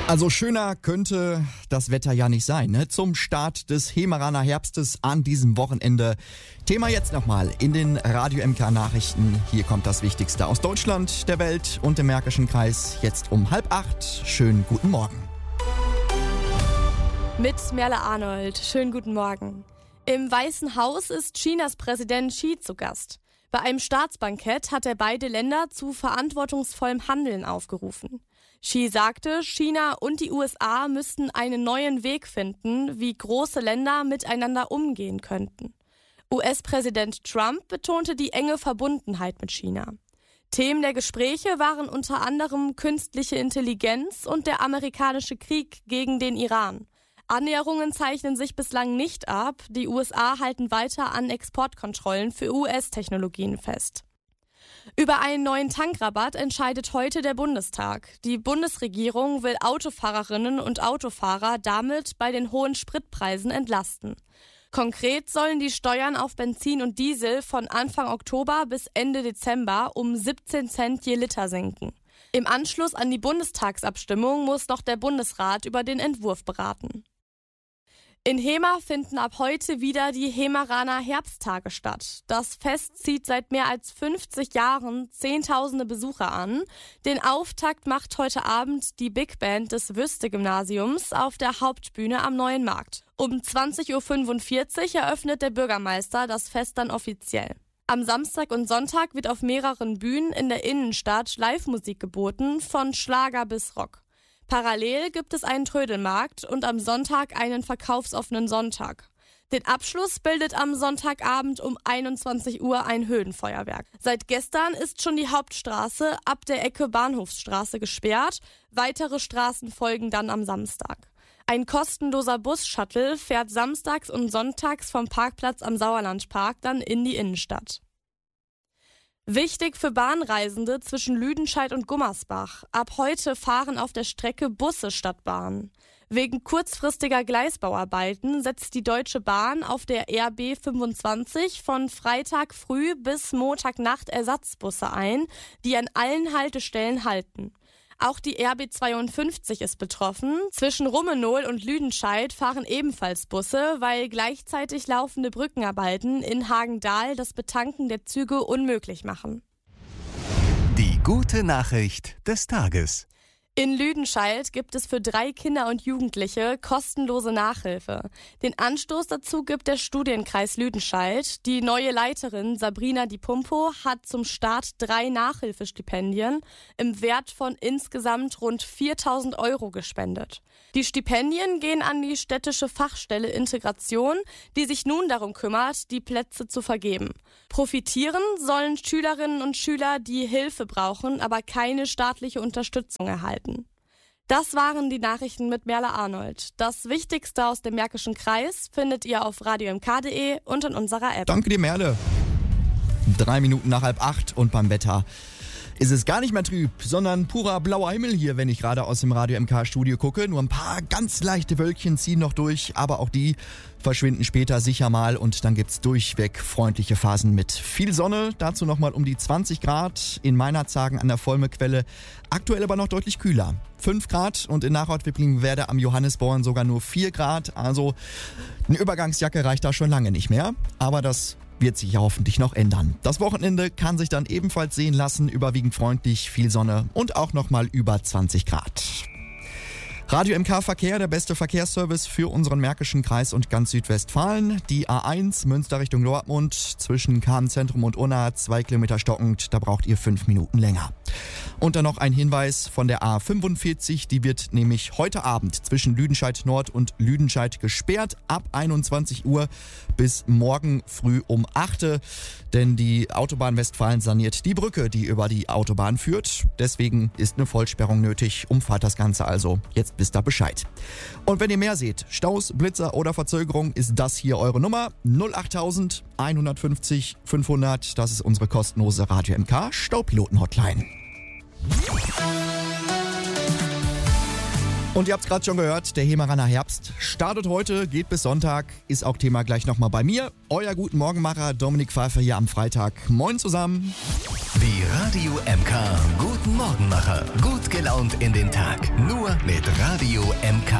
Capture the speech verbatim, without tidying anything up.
Also schöner könnte das Wetter ja nicht sein, ne? Zum Start des Hemeraner Herbstes an diesem Wochenende. Thema jetzt nochmal in den Radio M K Nachrichten. Hier kommt das Wichtigste aus Deutschland, der Welt und dem Märkischen Kreis. Jetzt um halb acht. Schönen guten Morgen. Mit Merle Arnold. Schönen guten Morgen. Im Weißen Haus ist Chinas Präsident Xi zu Gast. Bei einem Staatsbankett hat er beide Länder zu verantwortungsvollem Handeln aufgerufen. Xi sagte, China und die U S A müssten einen neuen Weg finden, wie große Länder miteinander umgehen könnten. U S-Präsident Trump betonte die enge Verbundenheit mit China. Themen der Gespräche waren unter anderem künstliche Intelligenz und der amerikanische Krieg gegen den Iran. Annäherungen zeichnen sich bislang nicht ab. Die U S A halten weiter an Exportkontrollen für U S-Technologien fest. Über einen neuen Tankrabatt entscheidet heute der Bundestag. Die Bundesregierung will Autofahrerinnen und Autofahrer damit bei den hohen Spritpreisen entlasten. Konkret sollen die Steuern auf Benzin und Diesel von Anfang Oktober bis Ende Dezember um siebzehn Cent je Liter senken. Im Anschluss an die Bundestagsabstimmung muss noch der Bundesrat über den Entwurf beraten. In Hemer finden ab heute wieder die Hemeraner Herbsttage statt. Das Fest zieht seit mehr als fünfzig Jahren Zehntausende Besucher an. Den Auftakt macht heute Abend die Big Band des Wüste-Gymnasiums auf der Hauptbühne am Neuen Markt. Um zwanzig Uhr fünfundvierzig eröffnet der Bürgermeister das Fest dann offiziell. Am Samstag und Sonntag wird auf mehreren Bühnen in der Innenstadt Live-Musik geboten, von Schlager bis Rock. Parallel gibt es einen Trödelmarkt und am Sonntag einen verkaufsoffenen Sonntag. Den Abschluss bildet am Sonntagabend um einundzwanzig Uhr ein Höhenfeuerwerk. Seit gestern ist schon die Hauptstraße ab der Ecke Bahnhofsstraße gesperrt. Weitere Straßen folgen dann am Samstag. Ein kostenloser Bus-Shuttle fährt samstags und sonntags vom Parkplatz am Sauerlandpark dann in die Innenstadt. Wichtig für Bahnreisende zwischen Lüdenscheid und Gummersbach. Ab heute fahren auf der Strecke Busse statt Bahnen. Wegen kurzfristiger Gleisbauarbeiten setzt die Deutsche Bahn auf der R B fünfundzwanzig von Freitag früh bis Montagnacht Ersatzbusse ein, die an allen Haltestellen halten. Auch die R B zweiundfünfzig ist betroffen. Zwischen Rummenohl und Lüdenscheid fahren ebenfalls Busse, weil gleichzeitig laufende Brückenarbeiten in Hagendahl das Betanken der Züge unmöglich machen. Die gute Nachricht des Tages. In Lüdenscheid gibt es für drei Kinder und Jugendliche kostenlose Nachhilfe. Den Anstoß dazu gibt der Studienkreis Lüdenscheid. Die neue Leiterin Sabrina Di Pumpo hat zum Start drei Nachhilfestipendien im Wert von insgesamt rund viertausend Euro gespendet. Die Stipendien gehen an die städtische Fachstelle Integration, die sich nun darum kümmert, die Plätze zu vergeben. Profitieren sollen Schülerinnen und Schüler, die Hilfe brauchen, aber keine staatliche Unterstützung erhalten. Das waren die Nachrichten mit Merle Arnold. Das Wichtigste aus dem Märkischen Kreis findet ihr auf radio m k punkt d e und in unserer App. Danke dir, Merle. Drei Minuten nach halb acht und beim Wetter ist es gar nicht mehr trüb, sondern purer blauer Himmel hier, wenn ich gerade aus dem Radio M K Studio gucke. Nur ein paar ganz leichte Wölkchen ziehen noch durch, aber auch die verschwinden später sicher mal und dann gibt's durchweg freundliche Phasen mit viel Sonne. Dazu nochmal um die zwanzig Grad in Meinerzhagen an der Volmequelle. Aktuell aber noch deutlich kühler. fünf Grad und in Nachort-Wipplingen-Werde am Johannisborn sogar nur vier Grad. Also eine Übergangsjacke reicht da schon lange nicht mehr. Aber das wird sich ja hoffentlich noch ändern. Das Wochenende kann sich dann ebenfalls sehen lassen, überwiegend freundlich, viel Sonne und auch nochmal über zwanzig Grad. Radio M K Verkehr, der beste Verkehrsservice für unseren Märkischen Kreis und ganz Südwestfalen. Die A eins Münster Richtung Dortmund zwischen Kahn-Zentrum und Unna, zwei Kilometer stockend, da braucht ihr fünf Minuten länger. Und dann noch ein Hinweis von der A fünfundvierzig, die wird nämlich heute Abend zwischen Lüdenscheid Nord und Lüdenscheid gesperrt, ab einundzwanzig Uhr bis morgen früh um acht Uhr. Denn die Autobahn Westfalen saniert die Brücke, die über die Autobahn führt. Deswegen ist eine Vollsperrung nötig. Umfahrt das Ganze also. Jetzt wisst ihr Bescheid. Und wenn ihr mehr seht, Staus, Blitzer oder Verzögerung, ist das hier eure Nummer. null acht tausend einhundertfünfzig fünfhundert. Das ist unsere kostenlose Radio M K Staupiloten-Hotline. Und ihr habt es gerade schon gehört, der Hemeraner Herbst startet heute, geht bis Sonntag, ist auch Thema gleich nochmal bei mir. Euer Guten Morgenmacher Dominik Pfeiffer hier am Freitag. Moin zusammen. Die Radio M K Guten Morgenmacher. Gut gelaunt in den Tag. Nur mit Radio M K.